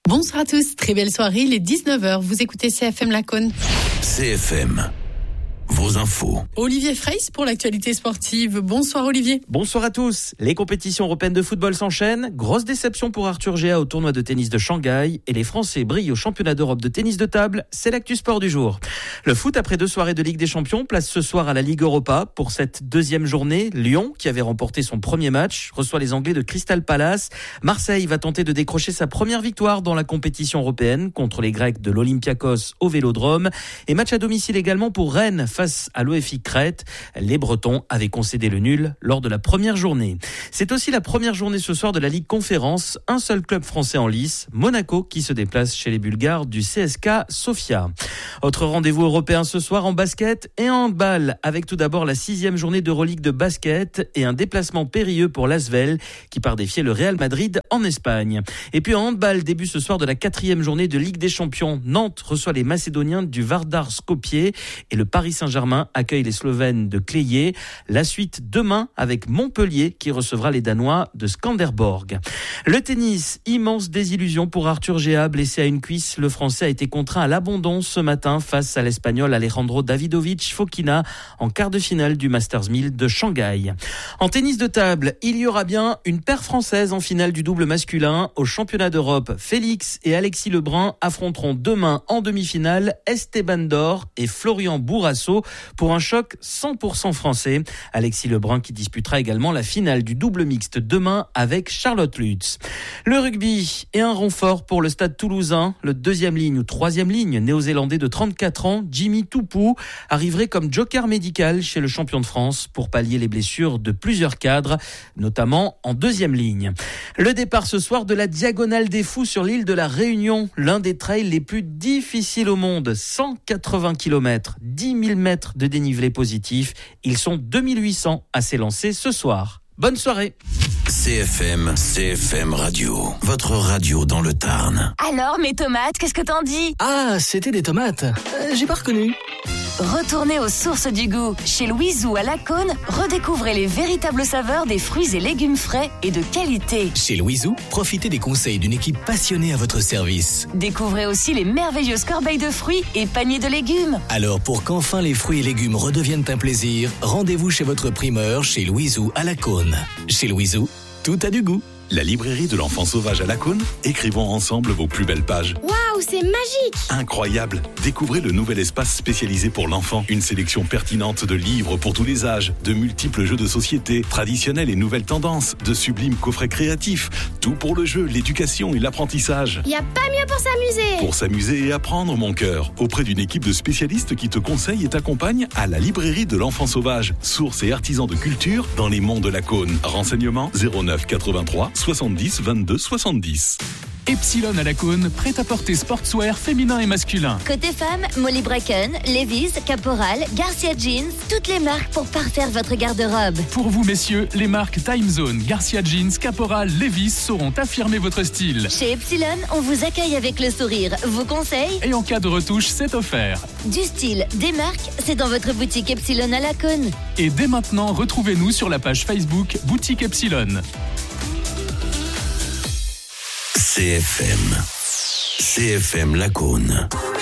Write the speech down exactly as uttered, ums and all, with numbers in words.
Bonsoir à tous, très belle soirée, il est dix-neuf heures, vous écoutez C F M Lacaune. C F M, vos infos. Olivier Freys pour l'actualité sportive. Bonsoir Olivier. Bonsoir à tous. Les compétitions européennes de football s'enchaînent. Grosse déception pour Arthur Géa au tournoi de tennis de Shanghai et les Français brillent au championnat d'Europe de tennis de table. C'est l'actu sport du jour. Le foot, après deux soirées de Ligue des Champions, place ce soir à la Ligue Europa. Pour cette deuxième journée, Lyon, qui avait remporté son premier match, reçoit les Anglais de Crystal Palace. Marseille va tenter de décrocher sa première victoire dans la compétition européenne contre les Grecs de l'Olympiakos au Vélodrome. Et match à domicile également pour Rennes face à l'O F I Crète. Les Bretons avaient concédé le nul lors de la première journée. C'est aussi la première journée ce soir de la Ligue Conférence. Un seul club français en lice, Monaco, qui se déplace chez les Bulgares du C S K A Sofia. Autre rendez-vous européen ce soir en basket et en handball, avec tout d'abord la sixième journée d'Euroleague de basket et un déplacement périlleux pour l'Asvel qui part défier le Real Madrid en Espagne. Et puis en handball, début ce soir de la quatrième journée de Ligue des Champions. Nantes reçoit les Macédoniens du Vardar Skopje et le Paris Saint-Germain accueille les Slovènes de Clélier. La suite demain avec Montpellier qui recevra les Danois de Skanderborg. Le tennis, immense désillusion pour Arthur Géa, blessé à une cuisse. Le Français a été contraint à l'abandon ce matin face à l'Espagnol Alejandro Davidovich Fokina en quart de finale du Masters mille de Shanghai. En tennis de table, il y aura bien une paire française en finale du double masculin au championnat d'Europe. Félix et Alexis Lebrun affronteront demain en demi-finale Esteban Dor et Florian Bourrasso pour un choc cent pour cent français. Alexis Lebrun qui disputera également la finale du double mixte demain avec Charlotte Lutz. Le rugby est un renfort pour le stade toulousain. Le deuxième ligne ou troisième ligne néo-zélandais de trente-quatre ans, Jimmy Toupou, arriverait comme joker médical chez le champion de France pour pallier les blessures de plusieurs cadres, notamment en deuxième ligne. Le départ ce soir de la Diagonale des Fous sur l'île de la Réunion, l'un des trails les plus difficiles au monde, cent quatre-vingts kilomètres, dix mille mètres de dénivelé positif. Ils sont deux mille huit cents à s'élancer ce soir. Bonne soirée. C F M, C F M Radio, votre radio dans le Tarn. Alors, mes tomates, qu'est-ce que t'en dis ? Ah, c'était des tomates. Euh, j'ai pas reconnu. Retournez aux sources du goût. Chez Louiseau à Lacaune, redécouvrez les véritables saveurs des fruits et légumes frais et de qualité. Chez Louiseau, profitez des conseils d'une équipe passionnée à votre service. Découvrez aussi les merveilleuses corbeilles de fruits et paniers de légumes. Alors, pour qu'enfin les fruits et légumes redeviennent un plaisir, rendez-vous chez votre primeur chez Louiseau à Lacaune. Chez Louiseau, tout a du goût. La librairie de l'enfant sauvage à Lacaune, écrivons ensemble vos plus belles pages. Waouh, c'est magique! Incroyable! Découvrez le nouvel espace spécialisé pour l'enfant. Une sélection pertinente de livres pour tous les âges, de multiples jeux de société, traditionnels et nouvelles tendances, de sublimes coffrets créatifs. Tout pour le jeu, l'éducation et l'apprentissage. Y a pas mieux pour s'amuser! Pour s'amuser et apprendre, mon cœur. Auprès d'une équipe de spécialistes qui te conseille et t'accompagne à la librairie de l'enfant sauvage. Source et artisan de culture dans les monts de Lacaune. Renseignements zéro neuf quatre-vingt-trois soixante-dix vingt-deux soixante-dix. Epsilon à Lacaune, prêt-à-porter sportswear féminin et masculin. Côté femmes, Molly Bracken, Levi's, Caporal, Garcia Jeans, toutes les marques pour parfaire votre garde-robe. Pour vous messieurs, les marques Time Zone, Garcia Jeans, Caporal, Levi's sauront affirmer votre style. Chez Epsilon, on vous accueille avec le sourire, vos conseils. Et en cas de retouche, c'est offert. Du style, des marques, c'est dans votre boutique Epsilon à Lacaune. Et dès maintenant, retrouvez-nous sur la page Facebook Boutique Epsilon. C F M, C F M Lacaune.